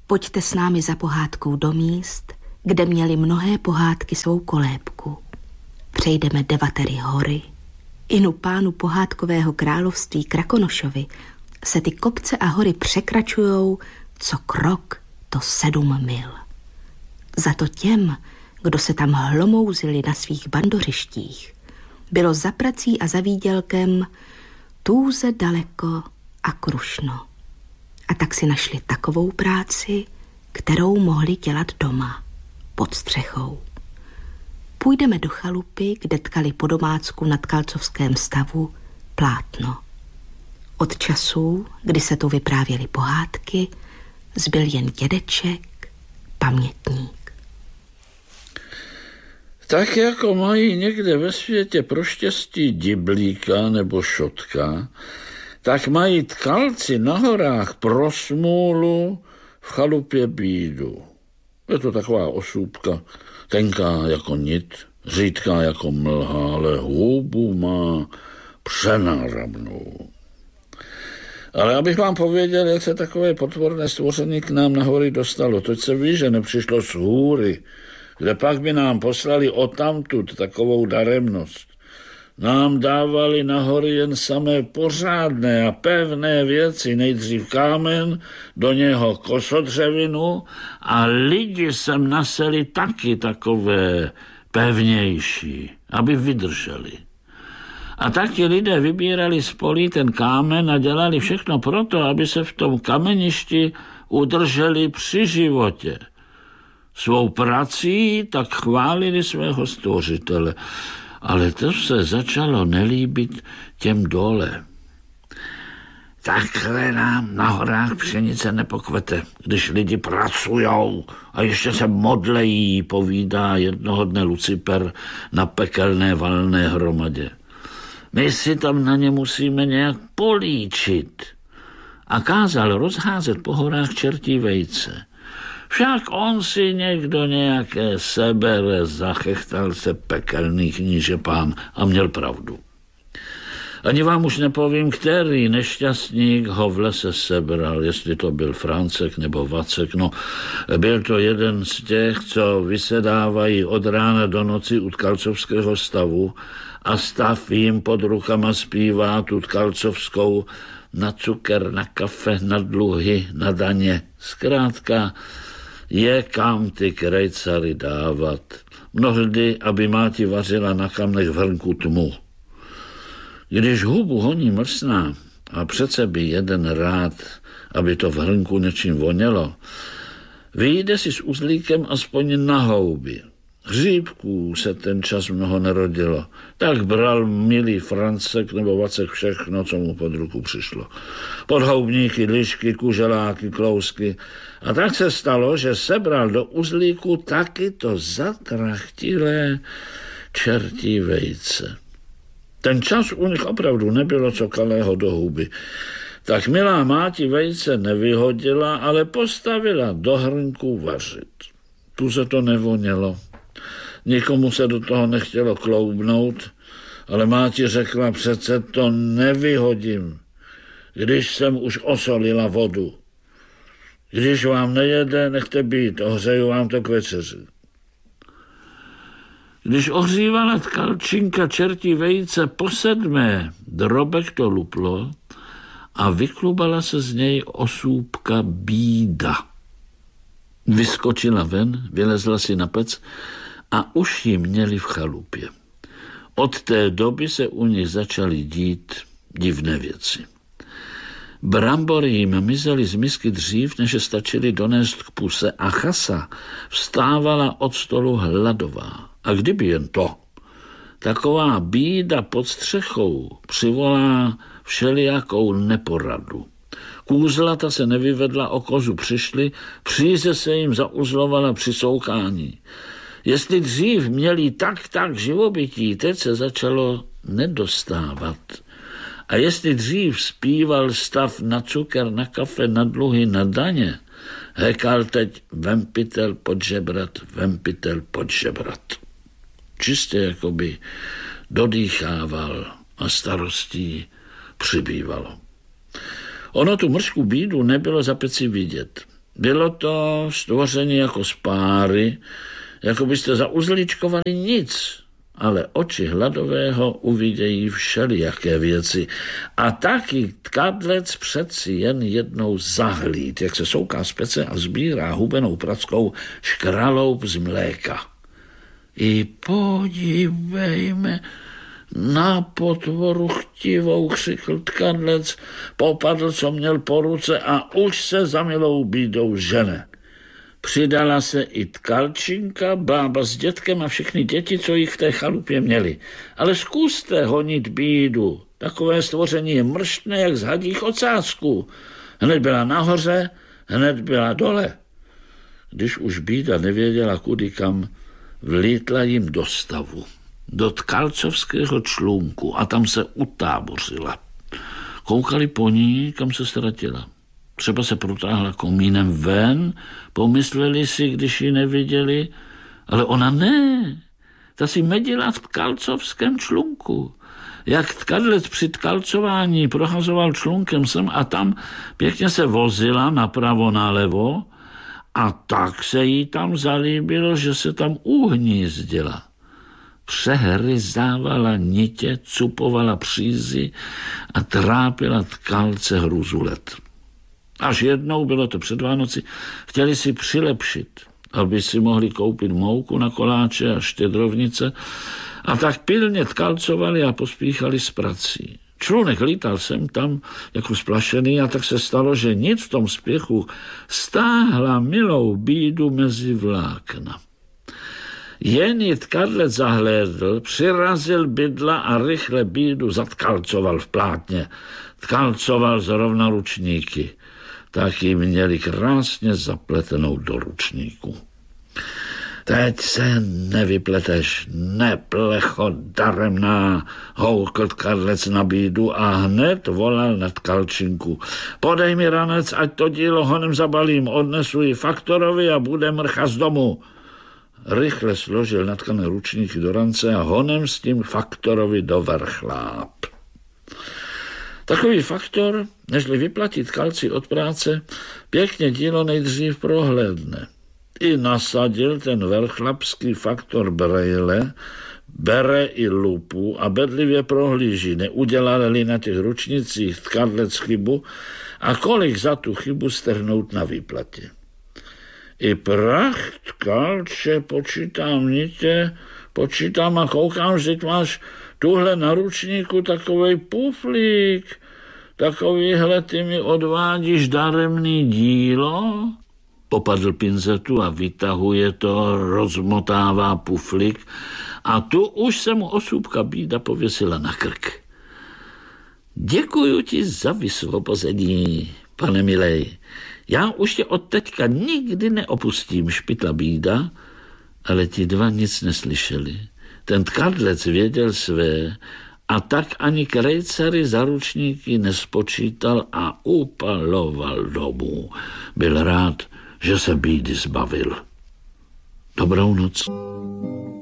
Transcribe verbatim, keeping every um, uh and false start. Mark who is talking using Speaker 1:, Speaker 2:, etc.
Speaker 1: Pojďte s námi za pohádkou do míst, kde měly mnohé pohádky svou kolébku. Přejdeme Devatery hory. Inu pánu pohádkového království Krakonošovi se ty kopce a hory překračujou co krok, to sedm mil. Za to těm, kdo se tam hlomouzili na svých bandořištích, bylo za prací a za výdělkem tůze daleko a krušno. A tak si našli takovou práci, kterou mohli dělat doma, pod střechou. Půjdeme do chalupy, kde tkali po domácku na tkalcovském stavu plátno. Od časů, kdy se tu vyprávěly pohádky, zbyl jen dědeček, pamětník.
Speaker 2: Tak jako mají někde ve světě pro štěstí diblíka nebo šotka, tak mají tkalci na horách pro smůlu v chalupě bídu. Je to taková osůbka, tenká jako nit, řídká jako mlha, ale hůbu má přenáramnou. Ale abych vám pověděl, jak se takové potvorné stvoření k nám na hory dostalo. Toť se ví, že nepřišlo z hůry, kde pak by nám poslali odtamtud takovou daremnost. Nám dávali na hory jen samé pořádné a pevné věci, nejdřív kámen, do něho kosodřevinu a lidi sem naseli taky takové pevnější, aby vydrželi. A taky lidé vybírali z polí ten kámen a dělali všechno proto, aby se v tom kameništi udrželi při životě. Svou prací tak chválili svého stvořitele. Ale to se začalo nelíbit těm dole. Takhle nám na horách pšenice nepokvete, když lidi pracujou a ještě se modlejí, povídá jednoho dne Luciper na pekelné valné hromadě. My si tam na ně musíme nějak políčit. A kázal rozházet po horách čertí vejce. Však on si někdo nějaké sebere, zachechtal se pekelný kníže pán a měl pravdu. Ani vám už nepovím, který nešťastník ho v lese sebral, jestli to byl Francek nebo Vacek. No, byl to jeden z těch, co vysedávají od rána do noci u tkalcovského stavu a stav jim pod rukama zpívá tu tkalcovskou na cukr, na kafe, na dluhy, na daně. Zkrátka je kam ty krejcary dávat. Mnohdy, aby máti vařila na kamnech v hrnku tmu. Když hubu honí mrsná a přece by jeden rád, aby to v hrnku něčím vonělo, vyjde si s uzlíkem aspoň na houby. Hříbků se ten čas mnoho nerodilo. Tak bral milý Francek nebo Vacek všechno, co mu pod ruku přišlo. Podhoubníky, lišky, kuželáky, klousky. A tak se stalo, že sebral do uzlíku taky to zatrachtilé čertí vejce. Ten čas u nich opravdu nebylo co kalého do huby. Tak milá máti vejce nevyhodila, ale postavila do hrnku vařit. Tu se to nevonělo. Nikomu se do toho nechtělo kloubnout, ale máti řekla, přece to nevyhodím, když jsem už osolila vodu. Když vám nejede, nechte být, ohřeju vám to k večeři. Když ohřívala tkalčinka čertí vejce po sedmé, drobek to luplo a vyklubala se z něj osůbka bída. Vyskočila ven, vylezla si na pec a už ji měli v chalupě. Od té doby se u nich začaly dít divné věci. Brambory jim mizely z misky dřív, než stačili donést k puse a chasa vstávala od stolu hladová. A kdyby jen to, taková bída pod střechou přivolá všelijakou neporadu. Kůzlata se nevyvedla, o kozu přišli, příze se jim zauzlovala při soukání. Jestli dřív měli tak tak živobytí, teď se začalo nedostávat. A jestli dřív zpíval stav na cukr, na kafe, na dluhy, na daně, hekal teď vempitel pod žebrat, vempitel pod žebrat. Čistě jakoby dodýchával a starostí přibývalo. Ono tu mrzkou bídu nebylo za peci vidět. Bylo to stvoření jako z páry, jako byste zauzličkovali nic, ale oči hladového uvidějí všelijaké věci. A taky tkadlec přeci jen jednou zahlíd, jak se souká z pece a sbírá hubenou prackou škraloup z mléka. I podívejme na potvoru chtivou, křikl tkadlec, popadl, co měl po ruce a už se za milou bídou žene. Přidala se i tkalčinka, bába s dětkem a všechny děti, co jich v té chalupě měli. Ale zkuste honit bídu. Takové stvoření je mrštné, jak z hadích ocásku. Hned byla nahoře, hned byla dole. Když už bída nevěděla kudy kam, vlítla jim do stavu, do tkalcovského člunku a tam se utábořila. Koukali po ní, kam se ztratila. Třeba se protáhla komínem ven, pomysleli si, když ji neviděli, ale ona ne. Ta si medila v tkalcovském člunku. Jak tkadlec při tkalcování prohazoval člunkem sem a tam, pěkně se vozila napravo, nalevo a tak se jí tam zalíbilo, že se tam uhnízdila. Přehryzávala nitě, cupovala přízy a trápila tkalce hruzulet. Až jednou, bylo to před Vánoci, chtěli si přilepšit, aby si mohli koupit mouku na koláče a štědrovnice, a tak pilně tkalcovali a pospíchali s prací. Člunek lítal sem tam jako splašený a tak se stalo, že nic v tom spěchu stáhla milou bídu mezi vlákna. Jen ji tkadlec zahlédl, přirazil bydla a rychle bídu zatkalcoval v plátně. Tkalcoval zrovna ručníky. Tak ji měli krásně zapletenou do ručníku. Teď se nevypleteš, neplecho daremná, houkl tkadlec na bídu a hned volal na tkalčinku. Podej mi ranec, ať to dílo honem zabalím, odnesu ji faktorovi a bude mrcha z domu. Rychle složil natkané ručníky do rance a honem s tím faktorovi do vrchláp. Takový faktor, nežli vyplatit tkalci od práce, pěkně dílo nejdřív prohlédne. I nasadil ten verchlapský faktor brejle, bere i lupu a bedlivě prohlíží, neudělali na těch ručnicích tkadlec chybu a kolik za tu chybu strhnout na výplatě. I prach tkalče, počítám nitě, počítám a koukám, že máš tuhle na ručníku takovej puflík, takovýhle ty mi odvádíš daremný dílo? Popadl pinzetu a vytahuje to, rozmotává puflík a tu už se mu osůbka bída pověsila na krk. Děkuju ti za vysvobození, pane milej. Já už tě od teďka nikdy neopustím, špitla bída, ale ti dva nic neslyšeli. Ten tkadlec věděl své a tak ani krejcary za ručníky nespočítal a upaloval domů. Byl rád, že se bídy zbavil. Dobrou noc.